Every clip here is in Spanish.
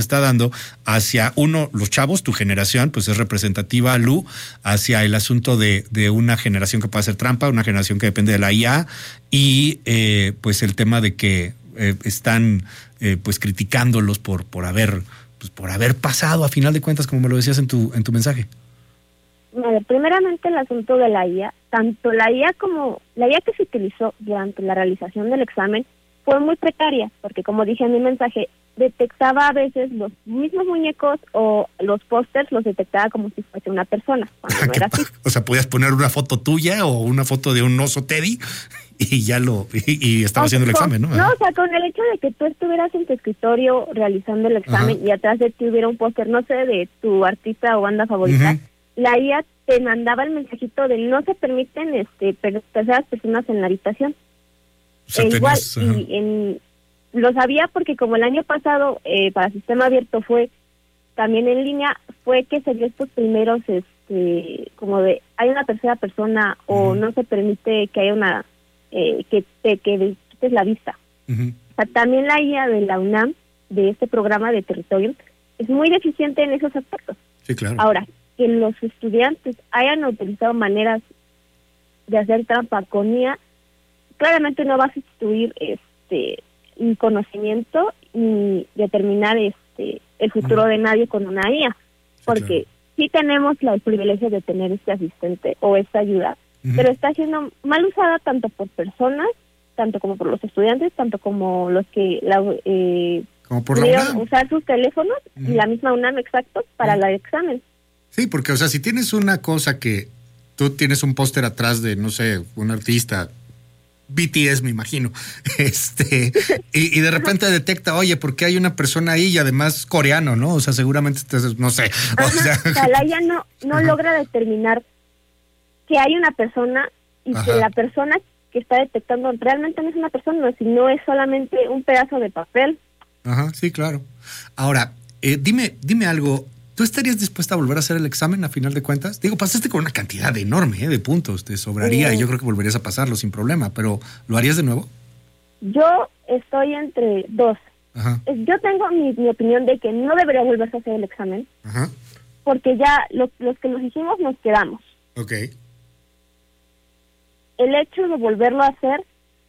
está dando hacia los chavos, tu generación, pues es representativa, Lu, hacia el asunto de una generación que puede hacer trampa, una generación que depende de la IA y pues el tema de que están pues criticándolos por haber pasado a final de cuentas, como me lo decías en tu mensaje. Vale, primeramente el asunto de la IA, tanto la IA como la IA que se utilizó durante la realización del examen fue muy precaria, porque como dije en mi mensaje, detectaba a veces los mismos muñecos o los pósters los detectaba como si fuese una persona, cuando no era así. O sea, podías poner una foto tuya o una foto de un oso Teddy y ya y estaba haciendo el examen, ¿no? No, o sea, con el hecho de que tú estuvieras en tu escritorio realizando el examen y atrás de ti hubiera un póster, no sé, de tu artista o banda favorita, la IA te mandaba el mensajito de no se permiten terceras personas en la habitación. O sea, igual, lo sabía porque como el año pasado para sistema abierto fue también en línea, fue que se dio estos primeros, como de hay una tercera persona o no se permite que haya una, que quites la vista. O sea, también la IA de la UNAM, de este programa de territorio, es muy deficiente en esos aspectos. Sí, claro. Ahora, que los estudiantes hayan utilizado maneras de hacer trampa con IA, claramente no va a sustituir un conocimiento ni determinar el futuro de nadie con una IA, porque sí tenemos el privilegio de tener este asistente o esta ayuda, pero está siendo mal usada tanto por personas, tanto como por los estudiantes, tanto como los que como por pudieron usar sus teléfonos y la misma UNAM, exacto, para el examen. Sí, porque, o sea, si tienes una cosa que tú tienes un póster atrás de, no sé, un artista, BTS me imagino, y de repente detecta, oye, ¿por qué hay una persona ahí y además coreano, no? O sea, seguramente, no sé. O sea, la IA no logra determinar que hay una persona y que la persona que está detectando realmente no es una persona, sino es solamente un pedazo de papel. Ajá, sí, claro. Ahora, dime algo. ¿Tú estarías dispuesta a volver a hacer el examen a final de cuentas? Digo, pasaste con una cantidad enorme de puntos, te sobraría y yo creo que volverías a pasarlo sin problema, pero ¿lo harías de nuevo? Yo estoy entre dos. Yo tengo mi opinión de que no debería volverse a hacer el examen, porque ya los que nos hicimos nos quedamos. Ok. El hecho de volverlo a hacer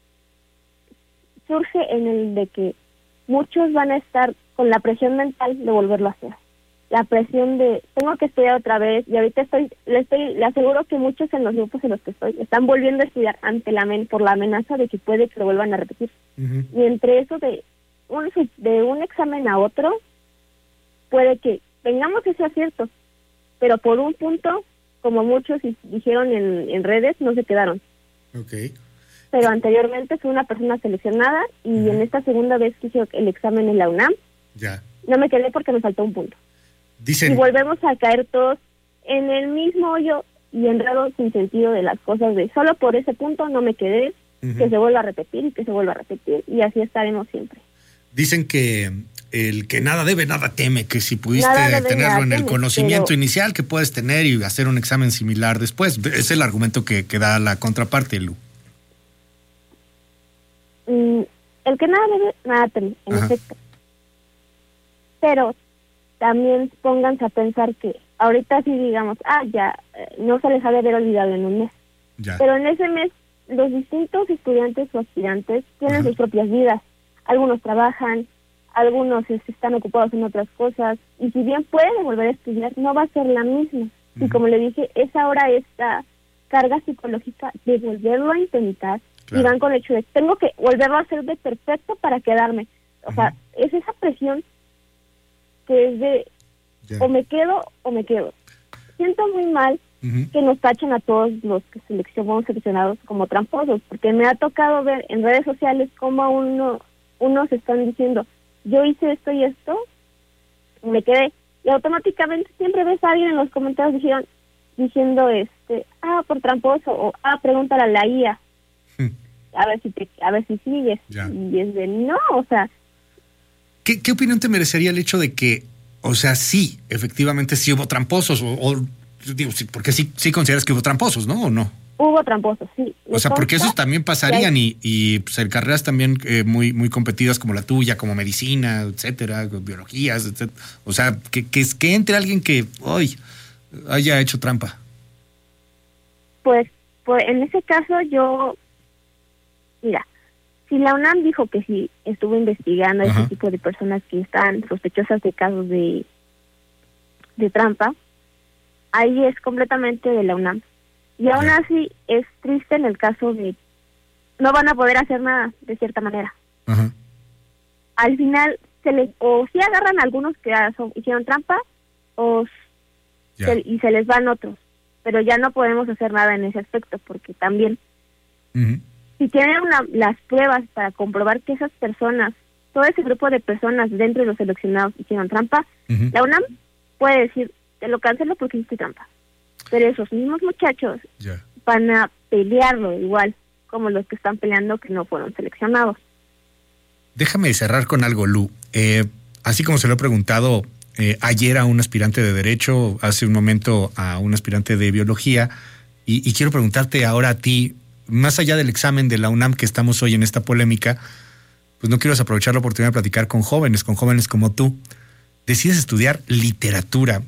surge en el de que muchos van a estar con la presión mental de volverlo a hacer. La presión de, tengo que estudiar otra vez, y ahorita le aseguro que muchos en los grupos en los que estoy están volviendo a estudiar por la amenaza de que puede que lo vuelvan a repetir. Y entre eso de un examen a otro, puede que tengamos ese acierto, pero por un punto, como muchos dijeron en redes, no se quedaron. Okay. Pero anteriormente fui una persona seleccionada y en esta segunda vez que hice el examen en la UNAM, no me quedé porque me faltó un punto. Y volvemos a caer todos en el mismo hoyo y enredos sin sentido de las cosas de solo por ese punto no me quedé, que se vuelva a repetir y que se vuelva a repetir y así estaremos siempre. Dicen que el que nada debe, nada teme, que si pudiste tenerlo en el conocimiento inicial que puedes tener y hacer un examen similar después. Es el argumento que da la contraparte, Lu. El que nada debe, nada teme, en efecto. Pero también pónganse a pensar que ahorita sí digamos, no se les ha de haber olvidado en un mes. Pero en ese mes los distintos estudiantes o aspirantes tienen sus propias vidas. Algunos trabajan, algunos están ocupados en otras cosas, y si bien pueden volver a estudiar, no va a ser la misma. Y como le dije, es ahora esta carga psicológica de volverlo a intentar, y van con el hecho de, tengo que volverlo a hacer de perfecto para quedarme. O sea, es esa presión que es de o me quedo o me quedo. Siento muy mal que nos tachen a todos los que somos seleccionados como tramposos, porque me ha tocado ver en redes sociales cómo unos están diciendo, yo hice esto y esto, me quedé, y automáticamente siempre ves a alguien en los comentarios diciendo por tramposo, o pregúntale a la IA, a ver si sigues. Y es de no, o sea, ¿Qué opinión te merecería el hecho de que, o sea, sí, efectivamente sí hubo tramposos, o digo, sí, porque sí consideras que hubo tramposos, ¿no? ¿O no? Hubo tramposos, sí. O sea, porque esos también pasarían y pues en carreras también muy muy competidas como la tuya, como medicina, etcétera, biologías, etcétera. O sea, que entre alguien que hoy haya hecho trampa. Pues en ese caso mira, si la UNAM dijo que sí estuvo investigando a ese tipo de personas que están sospechosas de casos de trampa, ahí es completamente de la UNAM. Y aún así es triste en el caso de no van a poder hacer nada de cierta manera. Al final o sí agarran a algunos que hicieron trampa y se les van otros, pero ya no podemos hacer nada en ese aspecto porque también si tienen las pruebas para comprobar que esas personas, todo ese grupo de personas dentro de los seleccionados hicieron trampa, la UNAM puede decir, te lo cancelo porque hiciste trampa. Pero esos mismos muchachos van a pelearlo igual como los que están peleando que no fueron seleccionados. Déjame cerrar con algo, Lu. Así como se lo he preguntado ayer a un aspirante de Derecho, hace un momento a un aspirante de Biología, y quiero preguntarte ahora a ti, más allá del examen de la UNAM que estamos hoy en esta polémica, pues no quiero aprovechar la oportunidad de platicar con jóvenes como tú. Decides estudiar literatura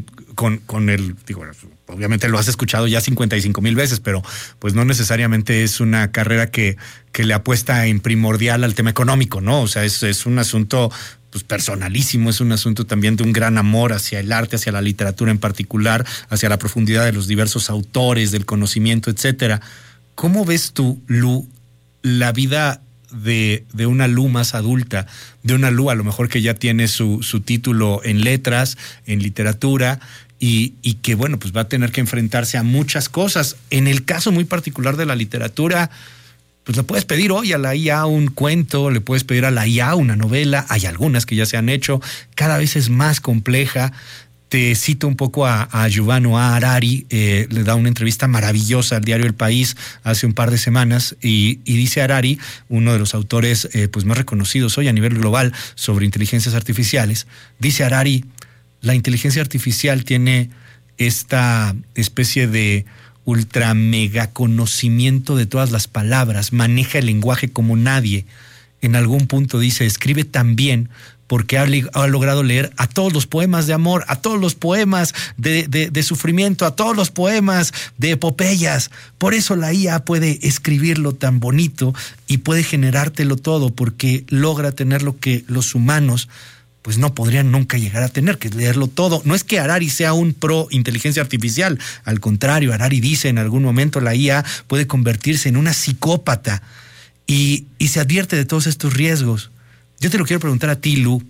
con el, digo, obviamente lo has escuchado ya 55,000 veces, pero pues no necesariamente es una carrera que le apuesta en primordial al tema económico, ¿no? O sea, es un asunto pues personalísimo, es un asunto también de un gran amor hacia el arte, hacia la literatura en particular, hacia la profundidad de los diversos autores, del conocimiento, etcétera. ¿Cómo ves tú, Lu, la vida de una Lu más adulta, de una Lu a lo mejor que ya tiene su título en letras, en literatura, y que bueno, pues va a tener que enfrentarse a muchas cosas? En el caso muy particular de la literatura, pues le puedes pedir hoy a la IA un cuento, le puedes pedir a la IA una novela, hay algunas que ya se han hecho, cada vez es más compleja. Te cito un poco a Yuval Noah Harari, le da una entrevista maravillosa al diario El País hace un par de semanas y dice Harari, uno de los autores pues más reconocidos hoy a nivel global sobre inteligencias artificiales, dice Harari, la inteligencia artificial tiene esta especie de ultra mega conocimiento de todas las palabras, maneja el lenguaje como nadie. En algún punto dice, escribe tan bien porque ha logrado leer a todos los poemas de amor, a todos los poemas de sufrimiento, a todos los poemas de epopeyas. Por eso la IA puede escribirlo tan bonito y puede generártelo todo, porque logra tener lo que los humanos pues no podrían nunca llegar a tener, que es leerlo todo. No es que Harari sea un pro inteligencia artificial, al contrario, Harari dice en algún momento la IA puede convertirse en una psicópata y se advierte de todos estos riesgos. Yo te lo quiero preguntar a ti, Lu,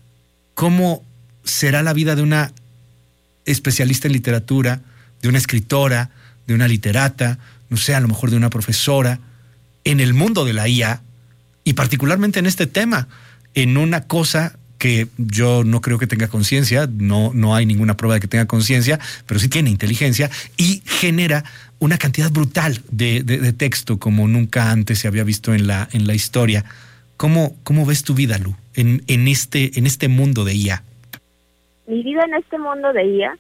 ¿cómo será la vida de una especialista en literatura, de una escritora, de una literata, no sé, a lo mejor de una profesora, en el mundo de la IA, y particularmente en este tema, en una cosa que yo no creo que tenga conciencia, no hay ninguna prueba de que tenga conciencia, pero sí tiene inteligencia y genera una cantidad brutal de texto como nunca antes se había visto en la historia? ¿Cómo ves tu vida, Lu, en este mundo de IA? Mi vida en este mundo de IA,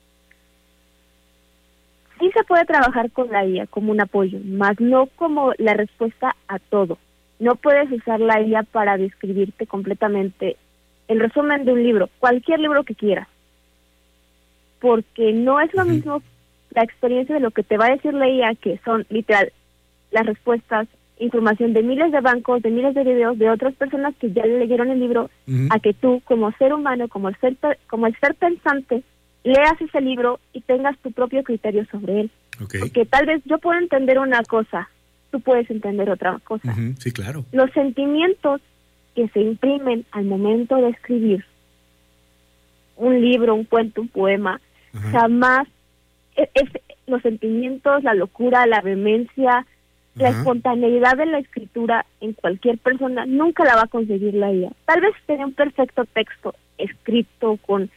sí se puede trabajar con la IA como un apoyo, más no como la respuesta a todo. No puedes usar la IA para describirte completamente el resumen de un libro, cualquier libro que quieras, porque no es lo mismo la experiencia de lo que te va a decir la IA, que son literal las respuestas, información de miles de bancos, de miles de videos de otras personas que ya leyeron el libro, a que tú como ser humano, como el ser pensante, leas ese libro y tengas tu propio criterio sobre él. Okay. Porque tal vez yo puedo entender una cosa, tú puedes entender otra cosa. Sí, claro. Los sentimientos que se imprimen al momento de escribir un libro, un cuento, un poema, jamás los sentimientos, la locura, la vehemencia, la espontaneidad de la escritura en cualquier persona nunca la va a conseguir la IA. Tal vez tenga un perfecto texto escrito con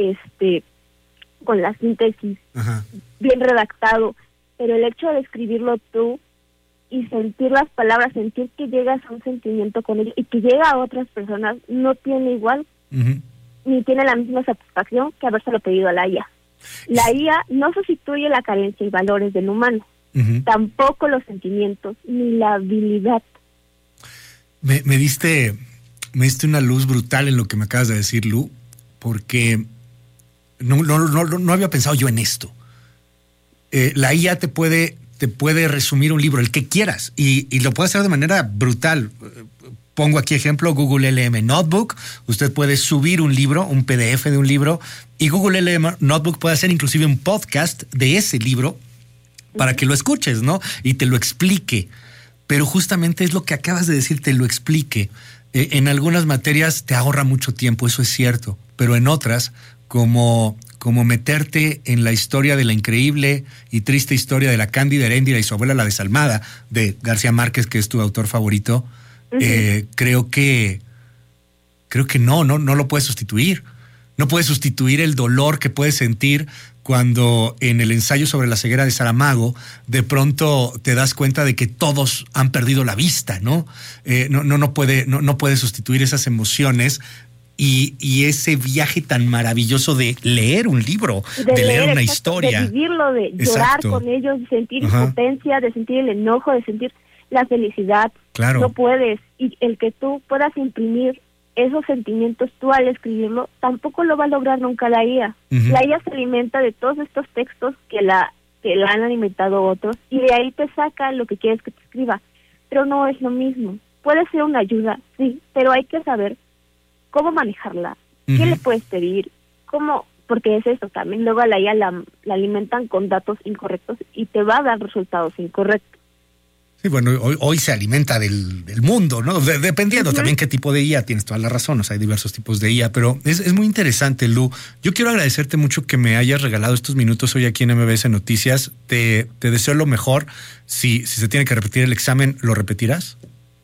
la síntesis bien redactado, pero el hecho de escribirlo tú y sentir las palabras, sentir que llegas a un sentimiento con ello y que llega a otras personas, no tiene igual ni tiene la misma satisfacción que habérselo pedido a la IA. La IA no sustituye la carencia y valores del humano, tampoco los sentimientos ni la habilidad. Me diste una luz brutal en lo que me acabas de decir, Lu, porque no había pensado yo en esto. La IA te puede resumir un libro, el que quieras, y lo puede hacer de manera brutal. Pongo aquí ejemplo, Google LM Notebook. Usted puede subir un libro, un PDF de un libro, y Google LM Notebook puede hacer inclusive un podcast de ese libro para que lo escuches, ¿no? Y te lo explique. Pero justamente es lo que acabas de decir, te lo explique. En algunas materias te ahorra mucho tiempo, eso es cierto, pero en otras, como meterte en la historia de la increíble y triste historia de la Cándida Heréndira y su abuela la desalmada, de García Márquez, que es tu autor favorito, creo que no lo puedes sustituir. No puedes sustituir el dolor que puedes sentir cuando en el ensayo sobre la ceguera de Saramago de pronto te das cuenta de que todos han perdido la vista, ¿no? No puede sustituir esas emociones y ese viaje tan maravilloso de leer un libro, de leer una historia. De vivirlo, de llorar con ellos, de sentir impotencia, de sentir el enojo, de sentir la felicidad. Claro. No puedes. Y el que tú puedas imprimir esos sentimientos tú al escribirlo, tampoco lo va a lograr nunca la IA. La IA se alimenta de todos estos textos que la han alimentado otros, y de ahí te saca lo que quieres que te escriba. Pero no es lo mismo. Puede ser una ayuda, sí, pero hay que saber cómo manejarla, qué le puedes pedir, cómo, porque es eso también. Luego a la IA la alimentan con datos incorrectos y te va a dar resultados incorrectos. Sí, bueno, hoy se alimenta del mundo, ¿no? Dependiendo también qué tipo de IA, tienes toda la razón, o sea, hay diversos tipos de IA, pero es muy interesante, Lu. Yo quiero agradecerte mucho que me hayas regalado estos minutos hoy aquí en MBS Noticias. Te deseo lo mejor. Si se tiene que repetir el examen, ¿lo repetirás?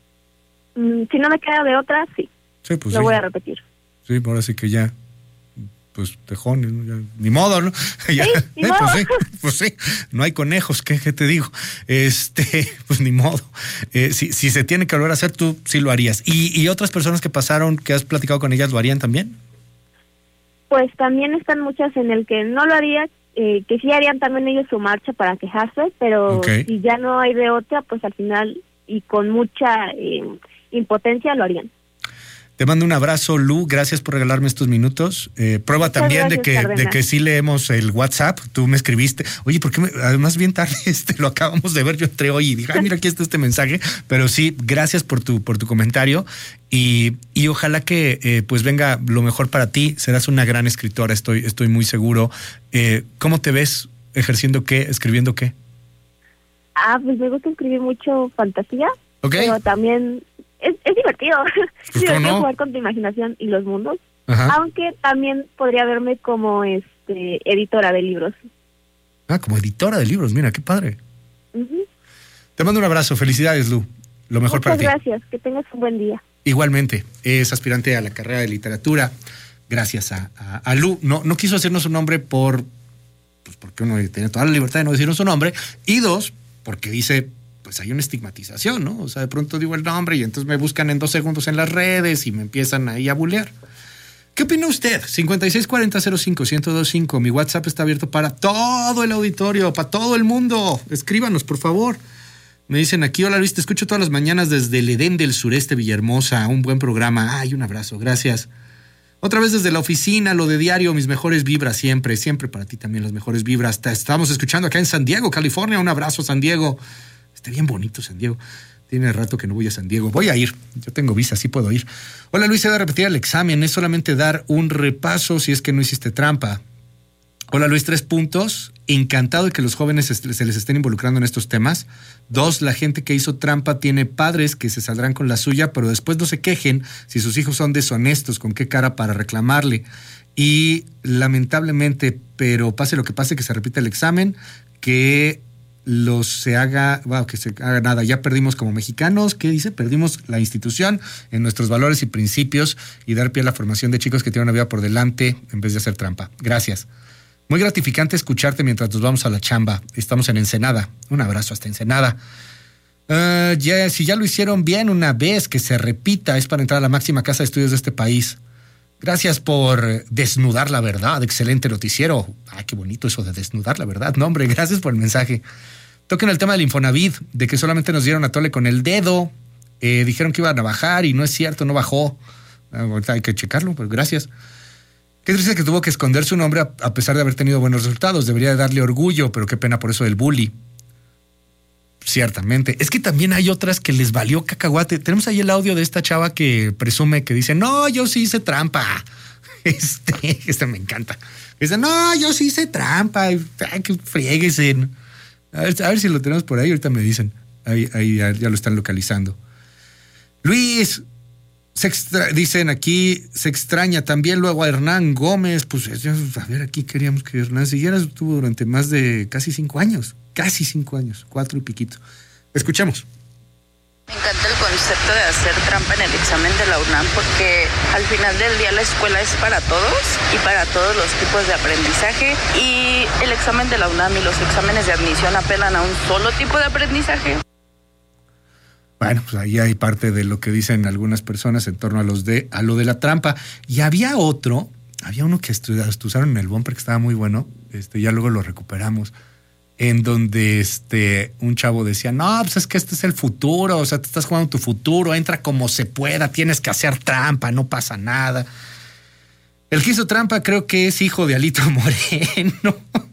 Si no me queda de otra, sí. Sí, pues lo voy a repetir. Sí, ahora sí que ya, pues tejón, ¿no? Ni modo, ¿no? Ya, sí, ni modo. Pues sí, no hay conejos, ¿qué te digo? Pues ni modo. Si se tiene que volver a hacer, tú sí lo harías. ¿Y otras personas que pasaron, que has platicado con ellas, lo harían también? Pues también están muchas en el que no lo haría, que sí harían también ellos su marcha para quejarse, pero si ya no hay de otra, pues al final y con mucha impotencia lo harían. Te mando un abrazo, Lu. Gracias por regalarme estos minutos. Prueba muchas también gracias, de que sí leemos el WhatsApp. Tú me escribiste. Oye, ¿por qué además bien tarde lo acabamos de ver? Yo entré hoy y dije, mira, aquí está este mensaje. Pero sí, gracias por tu comentario. Y ojalá que pues venga lo mejor para ti. Serás una gran escritora, estoy muy seguro. ¿Cómo te ves ejerciendo qué, escribiendo qué? Pues me gusta escribir mucho fantasía. Okay. Pero también es divertido. Pues es divertido jugar con tu imaginación y los mundos. Aunque también podría verme como editora de libros. Como editora de libros, mira, qué padre. Te mando un abrazo, felicidades, Lu. Lo mejor para ti. Muchas gracias, que tengas un buen día. Igualmente, es aspirante a la carrera de literatura. Gracias a Lu. No quiso hacernos un nombre porque uno tiene toda la libertad de no decirnos su nombre. Y dos, porque dice, pues hay una estigmatización, ¿no? O sea, de pronto digo el nombre y entonces me buscan en 2 segundos en las redes y me empiezan ahí a bulear. ¿Qué opina usted? 5640-05-1025. Mi WhatsApp está abierto para todo el auditorio, para todo el mundo. Escríbanos, por favor. Me dicen aquí, hola Luis, te escucho todas las mañanas desde el Edén del Sureste, Villahermosa. Un buen programa. Un abrazo, gracias. Otra vez desde la oficina, lo de diario, mis mejores vibras siempre para ti también las mejores vibras. Estamos escuchando acá en San Diego, California. Un abrazo, San Diego. Está bien bonito San Diego. Tiene rato que no voy a San Diego. Voy a ir. Yo tengo visa, sí puedo ir. Hola Luis, se va a repetir el examen. Es solamente dar un repaso si es que no hiciste trampa. Hola Luis, 3 puntos. Encantado de que los jóvenes se les estén involucrando en estos temas. 2, la gente que hizo trampa tiene padres que se saldrán con la suya, pero después no se quejen si sus hijos son deshonestos. ¿Con qué cara para reclamarle? Y lamentablemente, pero pase lo que pase, que se repita el examen, que se haga nada. Ya perdimos como mexicanos. ¿Qué dice? Perdimos la institución en nuestros valores y principios y dar pie a la formación de chicos que tienen una vida por delante en vez de hacer trampa. Gracias. Muy gratificante escucharte mientras nos vamos a la chamba. Estamos en Ensenada. Un abrazo hasta Ensenada. Si ya lo hicieron bien una vez, que se repita. Es para entrar a la máxima casa de estudios de este país. Gracias por desnudar la verdad. Excelente noticiero. Qué bonito eso de desnudar la verdad. No, hombre, gracias por el mensaje. Toquen el tema del Infonavit, de que solamente nos dieron atole con el dedo. Dijeron que iban a bajar y no es cierto, no bajó. Ahorita hay que checarlo, pero gracias. Qué triste que tuvo que esconder su nombre a pesar de haber tenido buenos resultados. Debería de darle orgullo, pero qué pena por eso del bully. Ciertamente. Es que también hay otras que les valió cacahuate. Tenemos ahí el audio de esta chava que presume que dice, no, yo sí hice trampa. Este me encanta. Dice, no, yo sí hice trampa. Que frieguese. A ver si lo tenemos por ahí. Ahorita me dicen. Ahí ya lo están localizando. Luis, dicen aquí, se extraña también luego a Hernán Gómez. Pues a ver, aquí queríamos que Hernán siguiera. Estuvo durante más de casi 5 años. Casi 5 años, 4 y piquito. Escuchemos. Me encanta el concepto de hacer trampa en el examen de la UNAM porque al final del día la escuela es para todos y para todos los tipos de aprendizaje, y el examen de la UNAM y los exámenes de admisión apelan a un solo tipo de aprendizaje. Bueno, pues ahí hay parte de lo que dicen algunas personas en torno a lo de la trampa. Y había uno que usaron en el bumper que estaba muy bueno, ya luego lo recuperamos, en donde un chavo decía, no, pues es que este es el futuro, o sea, te estás jugando tu futuro, entra como se pueda, tienes que hacer trampa, no pasa nada. El que hizo trampa creo que es hijo de Alito Moreno.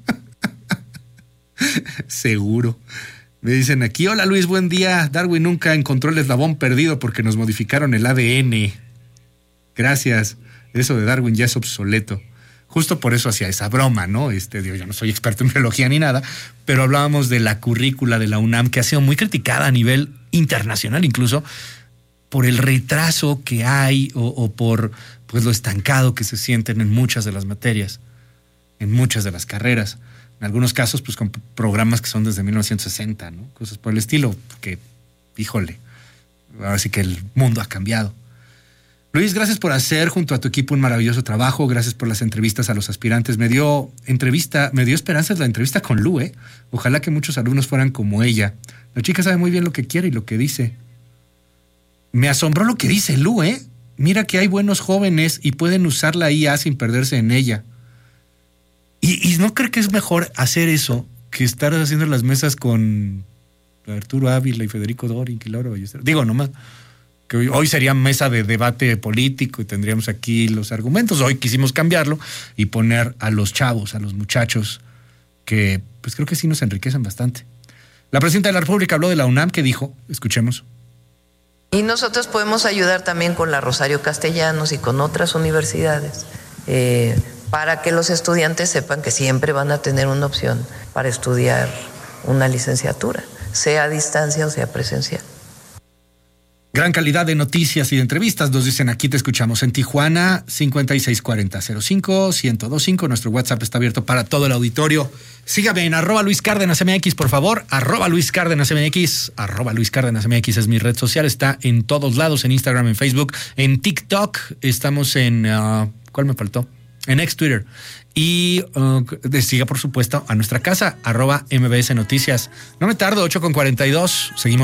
Seguro. Me dicen aquí, hola Luis, buen día. Darwin nunca encontró el eslabón perdido porque nos modificaron el ADN. Gracias. Eso de Darwin ya es obsoleto. Justo por eso hacía esa broma, ¿no? Yo no soy experto en biología ni nada, pero hablábamos de la currícula de la UNAM, que ha sido muy criticada a nivel internacional, incluso por el retraso que hay o por pues lo estancado que se sienten en muchas de las materias, en muchas de las carreras. En algunos casos, pues con programas que son desde 1960, ¿no? Cosas por el estilo, que, híjole, ahora sí que el mundo ha cambiado. Luis, gracias por hacer junto a tu equipo un maravilloso trabajo. Gracias por las entrevistas a los aspirantes. Me dio esperanzas la entrevista con Lu, ¿eh? Ojalá que muchos alumnos fueran como ella. La chica sabe muy bien lo que quiere y lo que dice. Me asombró lo que dice Lu, ¿eh? Mira que hay buenos jóvenes y pueden usar la IA sin perderse en ella. ¿Y no cree que es mejor hacer eso que estar haciendo las mesas con Arturo Ávila y Federico Dorin y Laura Ballester? Digo, nomás que hoy sería mesa de debate político y tendríamos aquí los argumentos. Hoy quisimos cambiarlo y poner a los chavos, a los muchachos, que pues creo que sí nos enriquecen bastante. La presidenta de la República habló de la UNAM, que dijo, escuchemos. Y nosotros podemos ayudar también con la Rosario Castellanos y con otras universidades para que los estudiantes sepan que siempre van a tener una opción para estudiar una licenciatura, sea a distancia o sea presencial. Gran calidad de noticias y de entrevistas, nos dicen aquí, te escuchamos en Tijuana, 5640-05-1025. Nuestro WhatsApp está abierto para todo el auditorio. Sígame en @LuisCárdenasMX, por favor, @LuisCárdenasMX, @LuisCárdenasMX es mi red social, está en todos lados, en Instagram, en Facebook, en TikTok, estamos en, ¿cuál me faltó? En ex Twitter. Y siga, por supuesto, a nuestra casa, @MBS Noticias. No me tardo, 8:42, seguimos.